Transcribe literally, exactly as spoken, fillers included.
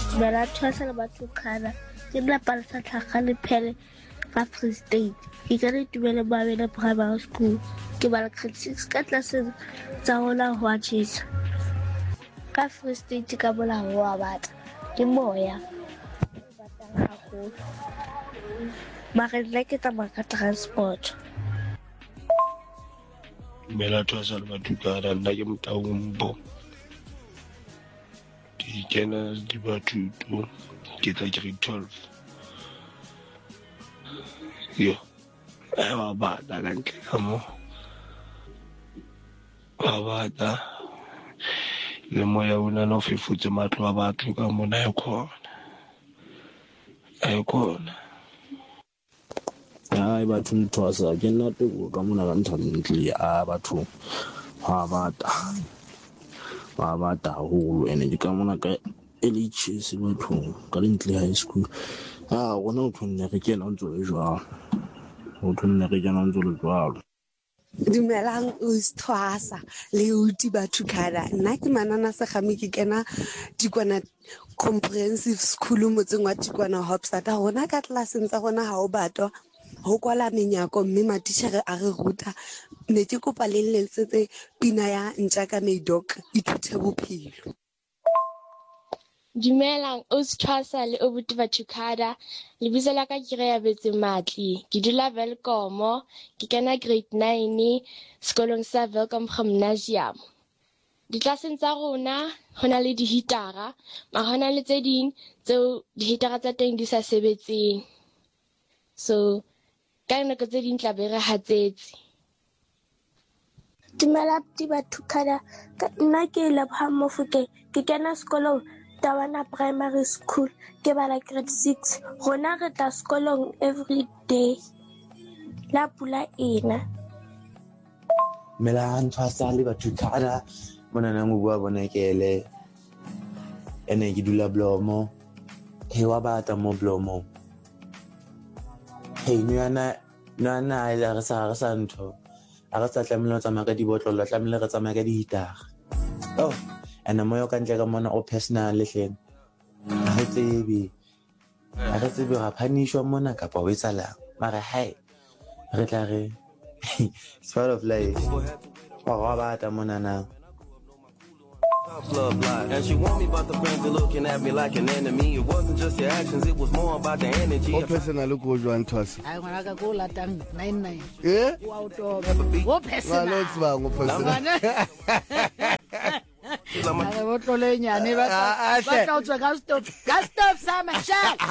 Bela thusa le batho kana ke nna palesa tlhaga le phele fa Free State ke ka le tumele Mabele Primary School ke bala grade six ka tlaseng tsa rona ho a tjhetjha ka Free State ka molao wa batla ke moya o batlang haholo mara nna ke tsamaya ka transport. Bela thusa le batho kana nna ke Motaung di kena di bathuto ke tla grade twelve yo ai wa bata ka ntle ka mo wa bata le moya una no fifutse matlo a batho ka mona e khona e khona ai batho nthosa ke nna teko ka mona ka nthantle a batho ha bata ba bata haholo ene ke ka mona ka L H S bathong ka Lintley High School ah rona o thonne re kena ntso le jwalo o thonne re kena ntso le jwalo. Dumelang Usthwasa le uti batho kana nna ke Manana Segame ke kena Tikwana Comprehensive School motseng wa Tikwana Hopstad rona ka tlaseng tsa rona ha o batwa ho kwala menyako mme matitjhere a re ruta ne ke kopa le letsetse pina ya Ntjaka Maydok ithuthe bophelo. Dumelang Usthwasa le obuti batho kana lebitso la ka ke re ya betse matli ke dula Welkom ke kena grade nine sekolong sa Welkom Gymnasium ditlaseng tsa rona hona le dihitara ma hona le tse ding tseo dihitara tsa teng di sa sebetseng so ka nako tse ding tla be re hatsetse. Dumela batho kana nna ke Leboha Mofokeng ke kena sekolong Tawana Primary School ke bala grade six rona re tla sekolong every day la pula ena. Melang Thwasa le batho kana mona nang o bua bona kele ene ke dula Blomo he wa bata mo Blomo hey nwana nwana ile re sa re sa ntho a re sa tlamela tsamaya ka dibotlolo tlamela re tsamaya ka dihitara oh ana moyo ka ntle ka mona o personal hleng a re tsebe a re tsebe ga phanishwa mona kapa o etsalang mara hai re tla re it's part of life wa bata mona na. And she want me about the friends that looking at me like an enemy. It wasn't just your actions, it was more about the energy. O personal go jwan Thwasa. Ai ngwana ka go latang nine nine. Eh? Wa auto. Wo personal. Wa lotsi ba ngo personal. Ba go tlole nyane ba ba tla tswa ka stop. Ka stop sa mashal.